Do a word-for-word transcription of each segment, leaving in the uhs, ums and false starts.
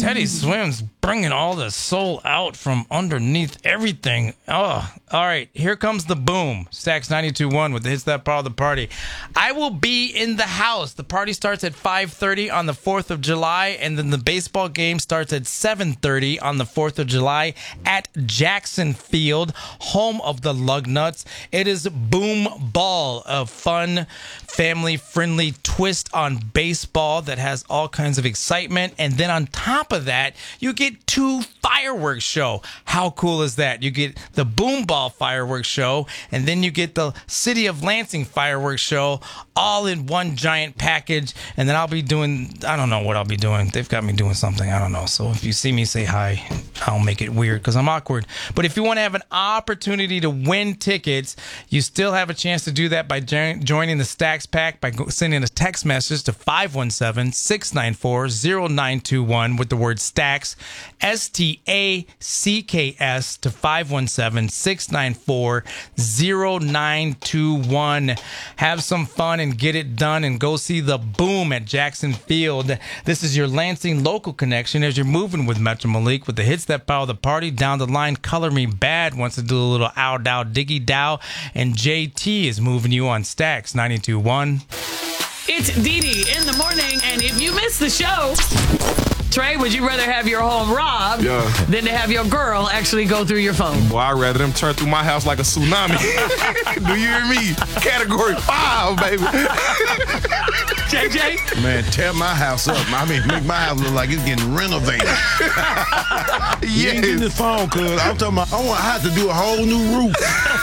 Teddy Swims bringing all the soul out from underneath everything. Oh, all right. Here comes the boom. Stax ninety-two point one with the Hits That Part of the Party. I will be in the house. The party starts at five thirty on the fourth of July, and then the baseball game starts at seven thirty on the fourth of July at Jackson Field, home of the Lugnuts. It is Boom Ball, a fun, family-friendly twist on baseball that has all kinds of excitement. And then on top of that, you get two fireworks show. How cool is that? You get the Boom Ball fireworks show, and then you get the City of Lansing fireworks show, all in one giant package. And then I'll be doing, I don't know what I'll be doing. They've got me doing something. I don't know. So if you see me, say hi. I'll make it weird because I'm awkward. But if you want to have an opportunity to win tickets, you still have a chance to do that by jo- joining the Stax Pack by sending a text message to five one seven, six nine four, zero nine two one with the word Stax, S T A C K S, to five one seven, six nine four, zero nine two one. Have some fun and get it done and go see the Boom at Jackson Field. This is your Lansing local connection as you're moving with Metro Malik with the Hits That Power the Party. Down the line, Color Me Bad wants to do a little ow dow diggy dow, and J T is moving you on Stax ninety-two point one. It's Dee Dee in the morning, and if you miss the show, Trey, would you rather have your home robbed yeah. than to have your girl actually go through your phone? Well, I'd rather them turn through my house like a tsunami. Do you hear me? Category five, baby. J J? Man, tear my house up. I mean, make my house look like it's getting renovated. Yes. You ain't getting this phone, cuz I'm talking about, I want I have to do a whole new roof.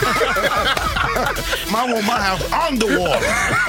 I want my house underwater.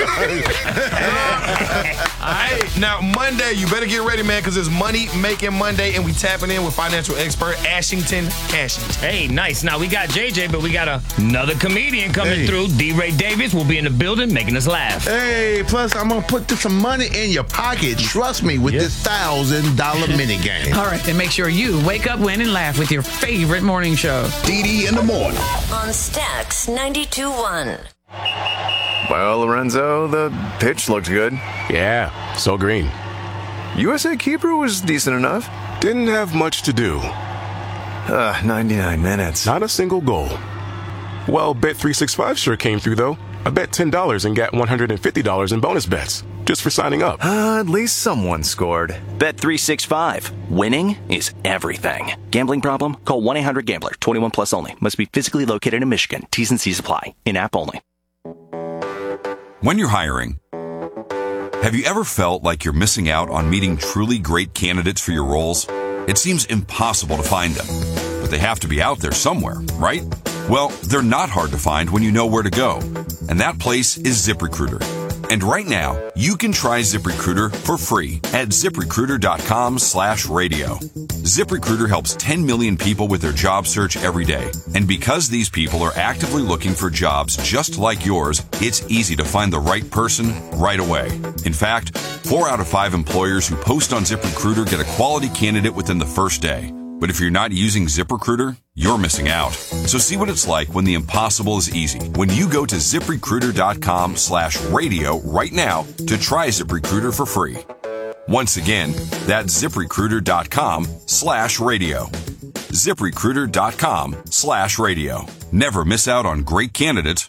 All right, now Monday, you better get ready, man, because it's Money Making Monday, and we tapping in with financial expert Ashington Ashington. Hey, nice. Now we got J J, but we got a, another comedian coming Hey. through. D. Ray Davis will be in the building making us laugh. Hey, plus I'm going to put some money in your pocket. Trust me with Yes. this one thousand dollars mini game. All right, then make sure you wake up, win, and laugh with your favorite morning show. Dee Dee in the morning. On Stax ninety-two point one. Well, Lorenzo, the pitch looked good. Yeah, so green. U S A keeper was decent enough. Didn't have much to do. Uh, ninety-nine minutes. Not a single goal. Well, Bet three sixty-five sure came through, though. I bet ten dollars and got one hundred fifty dollars in bonus bets just for signing up. Uh, at least someone scored. Bet three sixty-five. Winning is everything. Gambling problem? Call one eight hundred gambler. twenty-one plus only. Must be physically located in Michigan. T's and C's apply. In-app only. When you're hiring, have you ever felt like you're missing out on meeting truly great candidates for your roles? It seems impossible to find them, but they have to be out there somewhere, right? Well, they're not hard to find when you know where to go, and that place is ZipRecruiter. And right now, you can try ZipRecruiter for free at ZipRecruiter.com slash radio. ZipRecruiter helps ten million people with their job search every day. And because these people are actively looking for jobs just like yours, it's easy to find the right person right away. In fact, four out of five employers who post on ZipRecruiter get a quality candidate within the first day. But if you're not using ZipRecruiter, you're missing out. So see what it's like when the impossible is easy. When you go to ZipRecruiter.com slash radio right now to try ZipRecruiter for free. Once again, that's ZipRecruiter.com slash radio. ZipRecruiter.com slash radio. Never miss out on great candidates